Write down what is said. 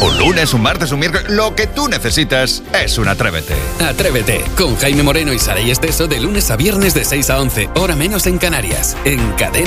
Un lunes, un martes, un miércoles, lo que tú necesitas es un Atrévete. Atrévete, con Jaime Moreno y Saray Esteso de lunes a viernes de 6 a 11, hora menos en Canarias, en Cadena.